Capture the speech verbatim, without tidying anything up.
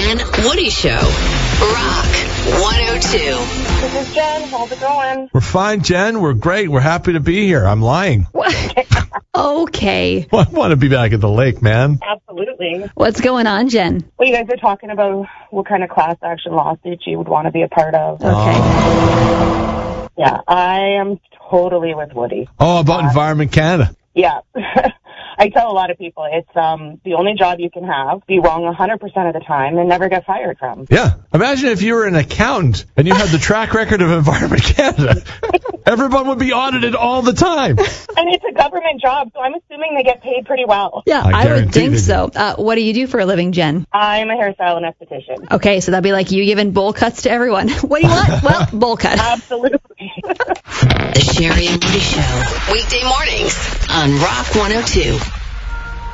Jen Woody Show. Rock one oh two. This is Jen. How's it going? We're fine, Jen. We're great. We're happy to be here. I'm lying. Okay. Well, I want to be back at the lake, man. Absolutely. What's going on, Jen? Well, you guys are talking about what kind of class action lawsuits you would want to be a part of. Okay. Oh, Yeah, I am totally with Woody. oh about Uh, Environment Canada. Yeah. I tell a lot of people it's um the only job you can have, be wrong one hundred percent of the time, and never get fired from. Yeah. Imagine if you were an accountant and you had the track record of Environment Canada. Everyone would be audited all the time. And it's a government job, so I'm assuming they get paid pretty well. Yeah, I I, would guarantee think they do. so. Uh, what do you do for a living, Jen? I'm a hairstyle and esthetician. Okay, so that'd be like you giving bowl cuts to everyone. What do you want? Well, bowl cut. Absolutely. The Sherry and Woody Show. Weekday mornings on Rock one oh two.